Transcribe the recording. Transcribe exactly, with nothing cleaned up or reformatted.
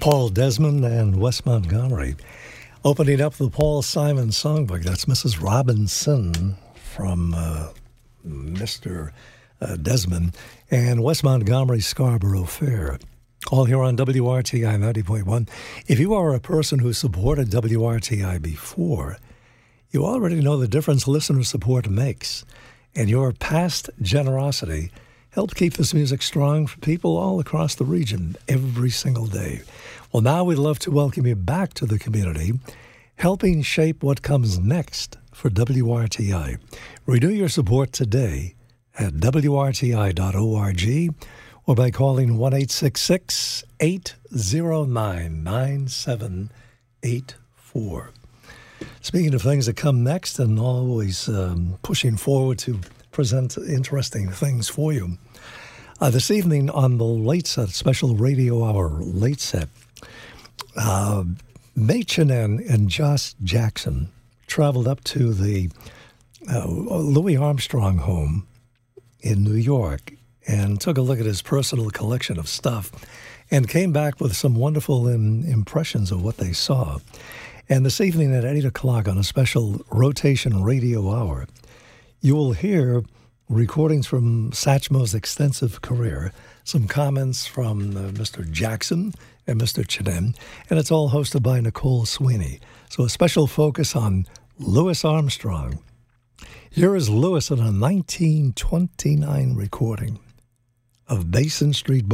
Paul Desmond and Wes Montgomery. Opening up the Paul Simon songbook, that's Missus Robinson from uh, Mister Uh, Desmond and Wes Montgomery Scarborough Fair. All here on W R T I ninety point one. If you are a person who supported W R T I before, you already know the difference listener support makes, and your past generosity helped keep this music strong for people all across the region every single day. Well, now we'd love to welcome you back to the community, helping shape what comes next for W R T I. Renew your support today at W R T I dot org or by calling one eight six six, eight zero nine, nine seven eight four. Speaking of things that come next and always um, pushing forward to present interesting things for you, uh, this evening on the Late Set, special radio hour Late Set, uh, Machen and, and Josh Jackson traveled up to the uh, Louis Armstrong home in New York and took a look at his personal collection of stuff and came back with some wonderful in, impressions of what they saw. And this evening at eight o'clock on a special rotation radio hour, you will hear recordings from Satchmo's extensive career, some comments from uh, Mister Jackson and Mister Chinen, and it's all hosted by Nicole Sweeney. So a special focus on Louis Armstrong. Here is Louis in a nineteen twenty-nine recording of Basin Street